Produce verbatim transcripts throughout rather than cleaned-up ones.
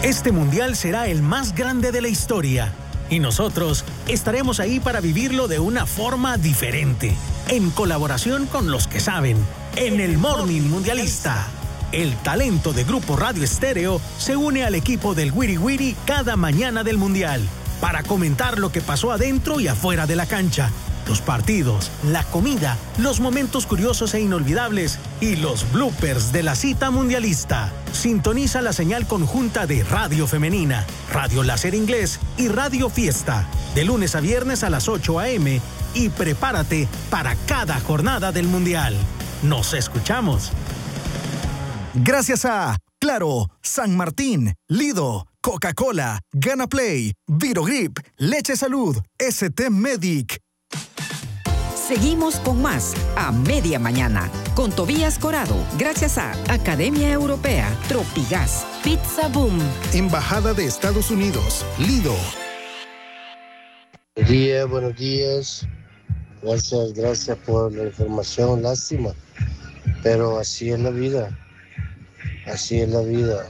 Este mundial será el más grande de la historia y nosotros estaremos ahí para vivirlo de una forma diferente, en colaboración con los que saben, en el Morning Mundialista. El talento de Grupo Radio Estéreo se une al equipo del Wiri Wiri cada mañana del mundial para comentar lo que pasó adentro y afuera de la cancha, los partidos, la comida, los momentos curiosos e inolvidables y los bloopers de la cita mundialista. Sintoniza la señal conjunta de Radio Femenina, Radio Láser Inglés y Radio Fiesta, de lunes a viernes a las ocho a eme y prepárate para cada jornada del mundial. Nos escuchamos. Gracias a Claro, San Martín, Lido, Coca-Cola, Gana Play, Virogrip, Leche Salud, S T Medic. Seguimos con más a media mañana con Tobías Corado, gracias a Academia Europea, Tropigas, Pizza Boom, Embajada de Estados Unidos, Lido. Buenos días, buenos días. Gracias, gracias por la información, lástima. Pero así es la vida, así es la vida.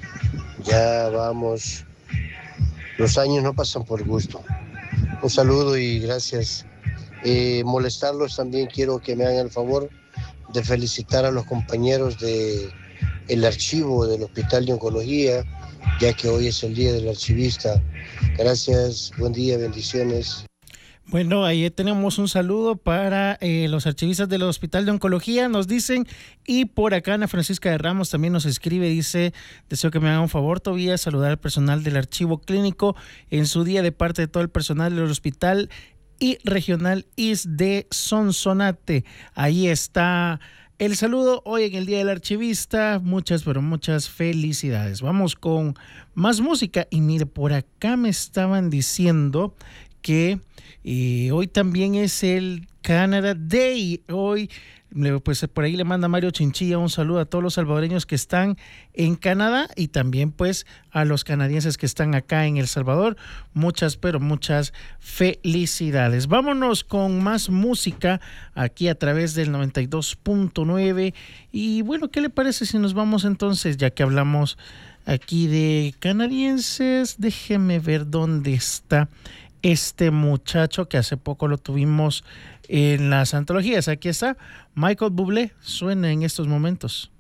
Ya vamos, los años no pasan por gusto. Un saludo y gracias. Eh, molestarlos también, quiero que me hagan el favor de felicitar a los compañeros del archivo del Hospital de Oncología, ya que hoy es el día del archivista. Gracias, buen día, bendiciones. Bueno, ahí tenemos un saludo para eh, los archivistas del Hospital de Oncología, nos dicen, y por acá Ana Francisca de Ramos también nos escribe, dice, deseo que me hagan un favor, Tobías, saludar al personal del archivo clínico en su día de parte de todo el personal del hospital y regional I S de Sonsonate. Ahí está el saludo hoy en el Día del Archivista. Muchas, pero muchas felicidades. Vamos con más música. Y mire, por acá me estaban diciendo que eh, hoy también es el Canada Day. Hoy, pues por ahí le manda Mario Chinchilla un saludo a todos los salvadoreños que están en Canadá y también pues a los canadienses que están acá en El Salvador. Muchas, pero muchas felicidades. Vámonos con más música aquí a través del noventa y dos punto nueve. Y bueno, ¿qué le parece si nos vamos entonces, ya que hablamos aquí de canadienses? Déjeme ver dónde está este muchacho que hace poco lo tuvimos en las antologías. Aquí está Michael Bublé, suena en estos momentos.